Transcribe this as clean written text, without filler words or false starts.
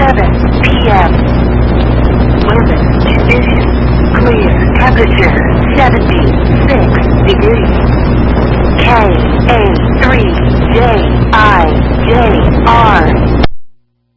p.m. Weather conditions clear. Temperature 76 degrees. K.A.